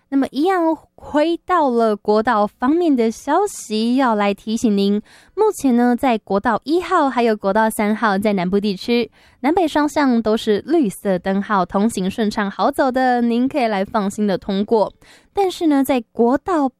那么一样回到了国道方面的消息，要来提醒您，目前呢在国道1号还有国道3号在南部地区，南北双向都是绿色灯号，通行顺畅好走的，您可以来放心的通过。但是呢在国道